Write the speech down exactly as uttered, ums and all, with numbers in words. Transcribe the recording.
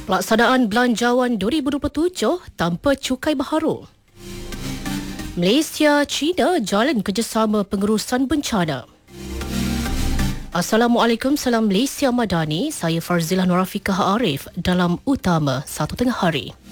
Pelaksanaan Belanjawan dua ribu dua puluh tujuh tanpa cukai baharu. Malaysia, China jalin kerjasama pengurusan bencana. Assalamualaikum, salam Malaysia Madani. Saya Farzilah Nurafiqah Arif dalam Utama Satu Tengah Hari.